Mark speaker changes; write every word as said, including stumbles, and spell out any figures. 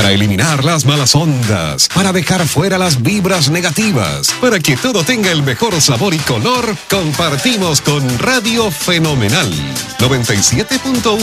Speaker 1: Para eliminar las malas ondas, para dejar fuera las vibras negativas, para que todo tenga el mejor sabor y color, compartimos con Radio Fenomenal noventa y siete punto uno.